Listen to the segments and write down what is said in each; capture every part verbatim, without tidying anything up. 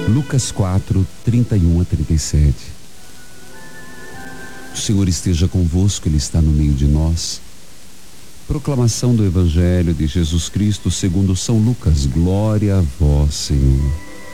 Lucas quatro, trinta e um a trinta e sete. O Senhor esteja convosco, Ele está no meio de nós. Proclamação do Evangelho de Jesus Cristo segundo São Lucas. Glória a vós, Senhor.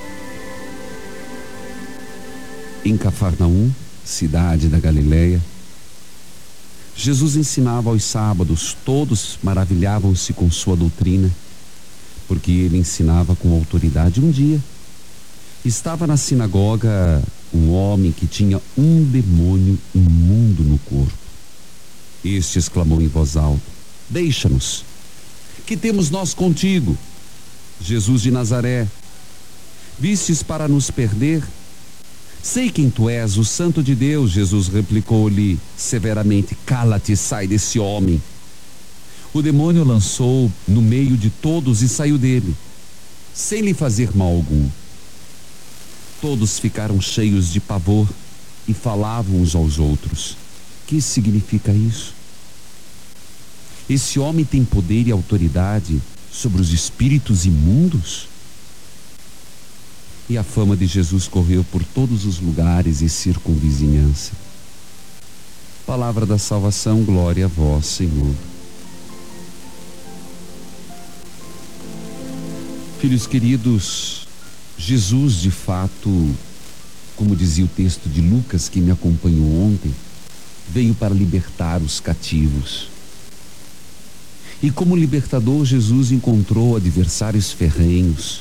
Em Cafarnaum, cidade da Galileia, Jesus ensinava aos sábados. Todos maravilhavam-se com sua doutrina, porque ele ensinava com autoridade. Um dia, estava na sinagoga um homem que tinha um demônio imundo no corpo. Este exclamou em voz alta: deixa-nos, que temos nós contigo, Jesus de Nazaré? Vistes para nos perder? Sei quem tu és, o Santo de Deus. Jesus replicou-lhe severamente: cala-te, sai desse homem. O demônio lançou no meio de todos e saiu dele, sem lhe fazer mal algum. Todos ficaram cheios de pavor e falavam uns aos outros: que significa isso? Esse homem tem poder e autoridade sobre os espíritos imundos? E a fama de Jesus correu por todos os lugares e circunvizinhança. Palavra da salvação, glória a vós, Senhor. Filhos queridos, Jesus, de fato, como dizia o texto de Lucas que me acompanhou ontem, veio para libertar os cativos. E como libertador, Jesus encontrou adversários ferrenhos.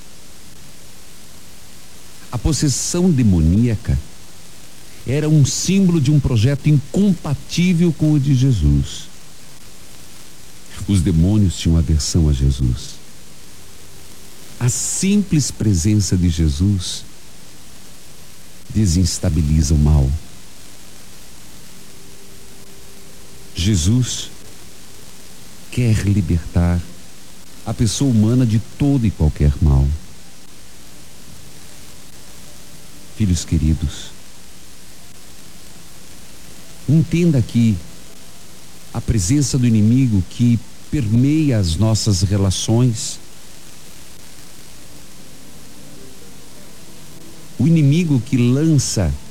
A possessão demoníaca era um símbolo de um projeto incompatível com o de Jesus. Os demônios tinham aversão a Jesus. A simples presença de Jesus desinstabiliza o mal. Jesus quer libertar a pessoa humana de todo e qualquer mal. Filhos queridos, entenda aqui a presença do inimigo que permeia as nossas relações. O inimigo que lança